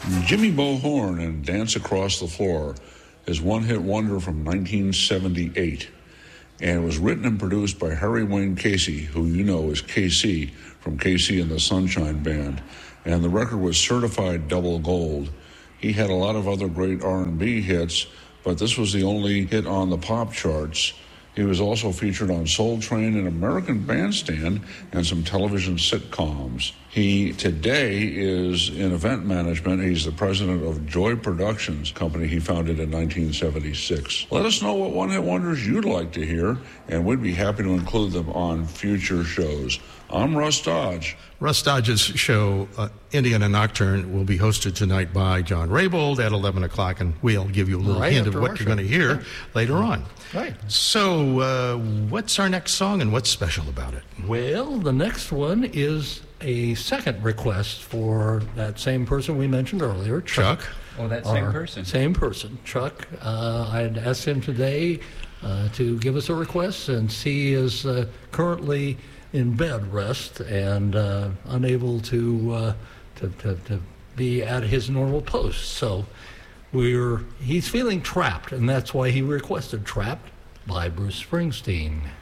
Jimmy Bo Horn and Dance Across the Floor is one-hit wonder from 1978. And it was written and produced by Harry Wayne Casey, who you know is KC from KC and the Sunshine Band. And the record was certified double gold. He had a lot of other great R&B hits, but this was the only hit on the pop charts. He was also featured on Soul Train and American Bandstand and some television sitcoms. He today is in event management. He's the president of Joy Productions company he founded in 1976. Let us know what one-hit wonders you'd like to hear, and we'd be happy to include them on future shows. I'm Russ Dodge. Russ Dodge's show, Indiana Nocturne, will be hosted tonight by John Raybould at 11 o'clock, and we'll give you a little hint of what you're going to hear later on. Right. So, what's our next song, and what's special about it? Well, the next one is a second request for that same person we mentioned earlier, Chuck. Oh, that same person. Same person, Chuck. I had asked him today to give us a request, since he is currently in bed rest and unable to be at his normal post. So he's feeling trapped, and that's why he requested Trapped by Bruce Springsteen.